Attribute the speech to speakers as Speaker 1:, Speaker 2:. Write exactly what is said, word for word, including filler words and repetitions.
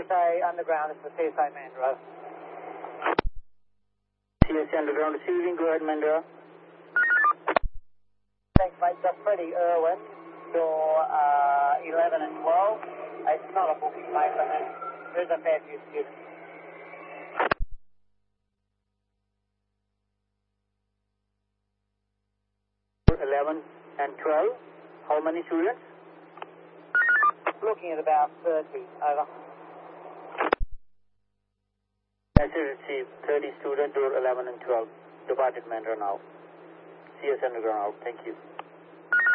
Speaker 1: S A Underground, it's the C S A Mandurah.
Speaker 2: C S A Underground receiving, go ahead Mandurah.
Speaker 1: Thanks mate, just Freddie Irwin, door uh, eleven and twelve. It's not a booking mate, but there's, there's a fair few students.
Speaker 2: eleven and twelve, how many students?
Speaker 1: Looking at about thirty, over.
Speaker 2: I should receive thirty students, door eleven and twelve. Departed Mandurah now. C S Underground out, thank you.